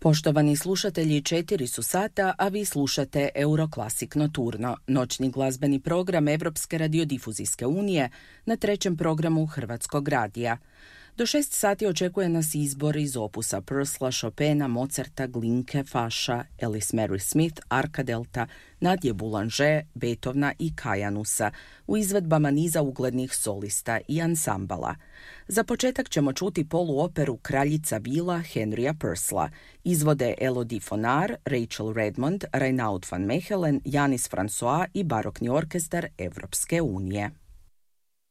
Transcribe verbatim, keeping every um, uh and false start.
Poštovani slušatelji, četiri su sata, a vi slušate Euroklasik Noturno, noćni glazbeni program Evropske radiodifuzijske unije na trećem programu Hrvatskog radija. Do šest sati očekuje nas izbor iz opusa Purcella, Chopina, Mozarta, Glinke, Faša, Alice Mary Smith, Arkadelta, Nadje Boulanger, Beethovena i Kajanusa u izvedbama niza uglednih solista i ansambala. Za početak ćemo čuti poluoperu Kraljica vila Henrya Purcella. Izvode Elodie Fonar, Rachel Redmond, Reinaud van Mechelen, Janis François i barokni orkestar Evropske unije.